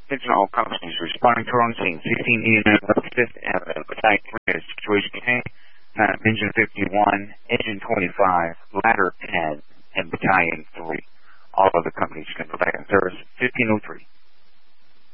Attention all companies responding to on scene. 1689 West 5th Avenue. Battalion 3 is situation K. Engine 51, Engine 25, Ladder 10, and Battalion 3. All other companies can go back in service. 1503.